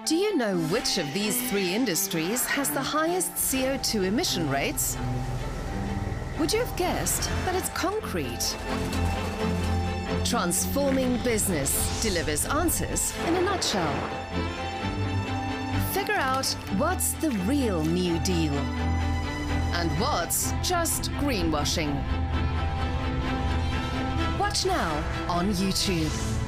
Do you know which of these three industries has the highest CO2 emission rates? Would you have guessed that it's concrete? Transforming Business delivers answers in a nutshell. Figure out what's the real New Deal and what's just greenwashing. Watch now on YouTube.